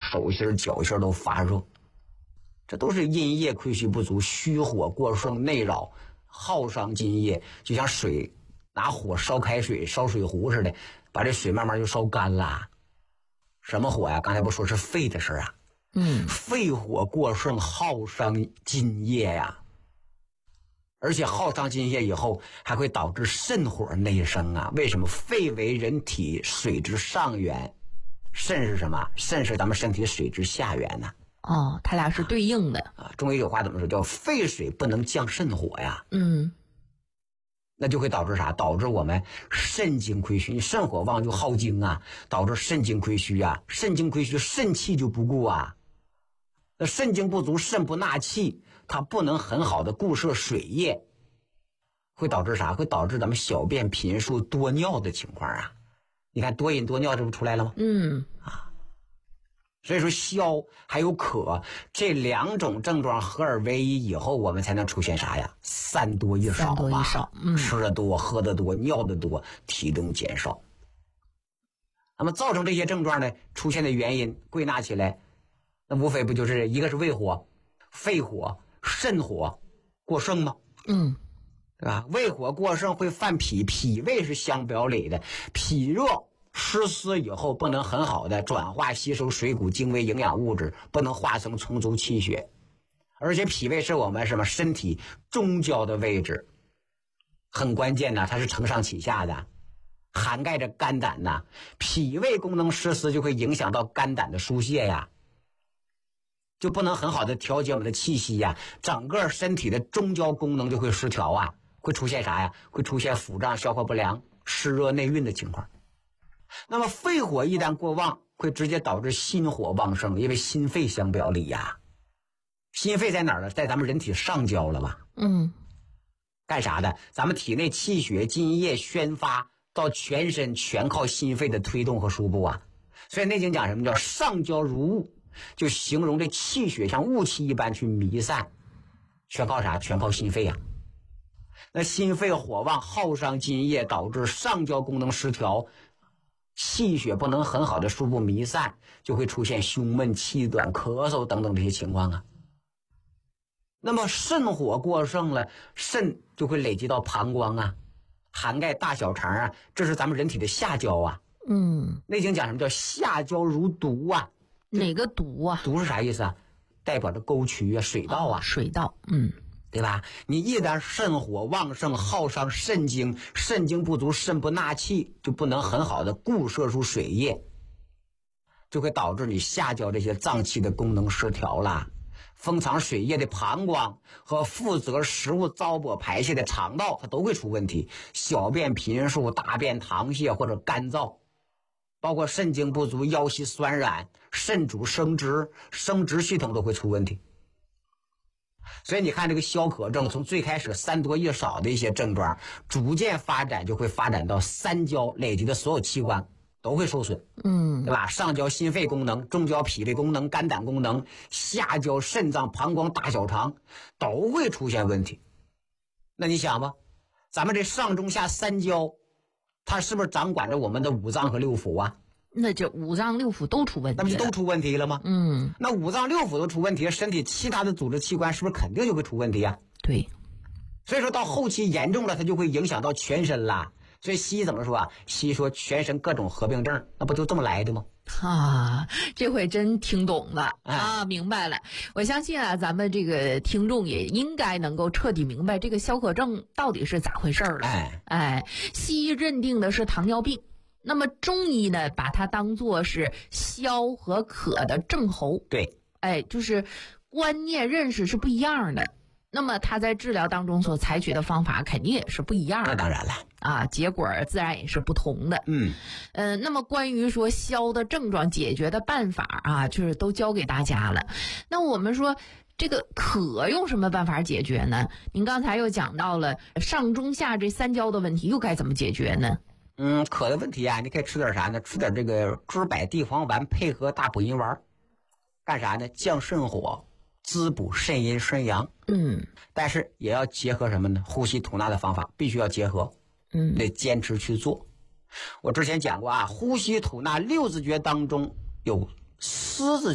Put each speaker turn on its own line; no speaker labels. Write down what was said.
手心脚心都发热，这都是阴液亏虚不足，虚火过盛内扰，耗伤津液，就像水拿火烧开水，烧水壶似的，把这水慢慢就烧干了。什么火呀？刚才不说是肺的事啊。肺火过盛，耗伤津液呀。而且耗伤津液以后，还会导致肾火内生啊。为什么？肺为人体水之上源，肾是什么？肾是咱们身体水之下源呢。
它俩是对应的
啊。中医有话怎么说？叫肺水不能降肾火呀。那就会导致啥？导致我们肾精亏虚，你肾火旺就耗精啊，导致肾精亏虚啊，肾精亏虚，肾气就不顾啊。那肾精不足，肾不纳气，它不能很好的固摄水液，会导致啥？会导致咱们小便频数多尿的情况啊。你看多饮多尿，这不出来了吗？所以说消还有渴这两种症状合二为一以后，我们才能出现啥呀？散多益少吧。吃的多，喝的多，尿的多，体重减少。那么造成这些症状呢，出现的原因归纳起来，那无非不就是一个是胃火、肺火、肾火过盛吗？对吧？胃火过盛会犯脾，脾胃是相表里的，脾热湿湿以后不能很好的转化吸收水谷精微营养物质，不能化生充足气血。而且脾胃是我们什么身体中焦的位置，很关键的，它是承上启下的，涵盖着肝胆呐。脾胃功能失司就会影响到肝胆的疏泄呀，就不能很好的调节我们的气息呀，整个身体的中焦功能就会失调啊，会出现啥呀？会出现腹胀、消化不良、湿热内蕴的情况。那么肺火一旦过旺，会直接导致心火旺盛，因为心肺相表里呀。心肺在哪儿呢？在咱们人体上焦了吧？干啥的？咱们体内气血津液宣发到全身，全靠心肺的推动和输布啊。所以内经讲什么叫上焦如雾，就形容这气血像雾气一般去弥散，全靠啥？全靠心肺啊。那心肺火旺，耗伤津液，导致上焦功能失调，气血不能很好的输布弥散，就会出现胸闷、气短、咳嗽等等这些情况啊。那么肾火过盛了，肾就会累积到膀胱啊，涵盖大小肠啊，这是咱们人体的下焦啊。内经讲什么叫下焦如毒啊？
哪个毒啊？
毒是啥意思啊？代表着沟渠啊，水道啊。
水道，
对吧？你一旦肾火旺盛，耗伤肾精，肾精不足，肾不纳气，就不能很好的固摄出水液，就会导致你下焦这些脏器的功能失调啦。封藏水液的膀胱和负责食物糟粕排泄的肠道，它都会出问题。小便频数、大便溏泻或者干燥，包括肾精不足、腰膝酸软、肾主生殖系统都会出问题。所以你看这个消渴症，从最开始散多益少的一些症状，逐渐发展就会发展到三焦累积的所有器官都会受损，对吧？上焦心肺功能，中焦脾胃功能、肝胆功能，下焦肾脏、膀胱、大小肠都会出现问题。那你想吧，咱们这上中下三焦，它是不是掌管着我们的五脏和六腑啊？
那这五脏六腑都出问题了，
那不就都出问题了吗？那五脏六腑都出问题，身体其他的组织器官是不是肯定就会出问题啊？
对，
所以说到后期严重了，它就会影响到全身啦。所以西医怎么说啊？西医说全身各种合并症，那不就这么来的吗？
这回真听懂了明白了。我相信啊，咱们这个听众也应该能够彻底明白这个消渴症到底是咋回事了。西医认定的是糖尿病，那么中医呢，把它当作是消和渴的症候。
对，
就是观念认识是不一样的。那么他在治疗当中所采取的方法肯定也是不一样的，
那当然了
结果自然也是不同的。那么关于说消的症状解决的办法就是都教给大家了。那我们说这个渴用什么办法解决呢？您刚才又讲到了上中下这三焦的问题，又该怎么解决呢？
渴的问题啊，你可以吃点啥呢？吃点这个猪柏地黄丸配合大补阴丸，干啥呢？降肾火，滋补肾阴肾阳。但是也要结合什么呢？呼吸吐纳的方法必须要结合，得坚持去做。我之前讲过呼吸吐纳六字诀当中有思字